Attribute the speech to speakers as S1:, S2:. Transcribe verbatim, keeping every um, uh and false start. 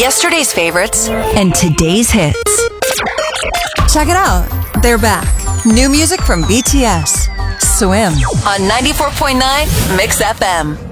S1: Yesterday's favorites
S2: and today's hits.
S3: Check it out. They're back. New music from B T S. Swim.
S1: On ninety-four point nine Mix F M.